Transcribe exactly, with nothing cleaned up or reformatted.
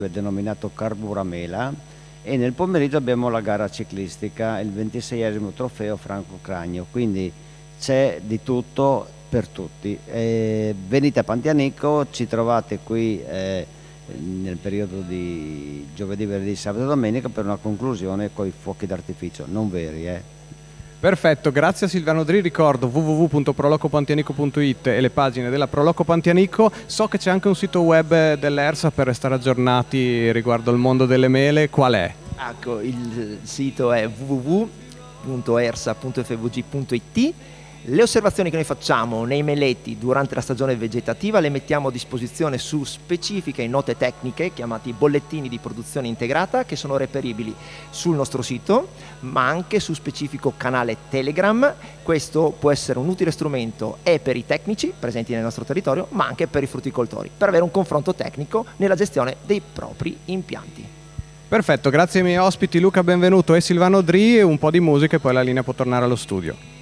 denominato Carburamela, e nel pomeriggio abbiamo la gara ciclistica, il ventiseiesimo trofeo Franco Cragno, quindi c'è di tutto per tutti. Eh, venite a Pantianico, ci trovate qui eh, nel periodo di giovedì, venerdì, sabato e domenica per una conclusione con i fuochi d'artificio, non veri eh. Perfetto, grazie a Silvano Dri. Ricordo w w w punto prolocopantianico punto it e le pagine della Proloco Pantianico. So che c'è anche un sito web dell'ERSA per restare aggiornati riguardo il mondo delle mele. Qual è? Ecco, il sito è w w w punto ersa punto f v g punto i t. Le osservazioni che noi facciamo nei meleti durante la stagione vegetativa le mettiamo a disposizione su specifiche note tecniche chiamati bollettini di produzione integrata, che sono reperibili sul nostro sito ma anche su specifico canale Telegram. Questo può essere un utile strumento e per i tecnici presenti nel nostro territorio ma anche per i frutticoltori, per avere un confronto tecnico nella gestione dei propri impianti. Perfetto, grazie ai miei ospiti Luca Benvenuto e Silvano Dri. Un po' di musica e poi la linea può tornare allo studio.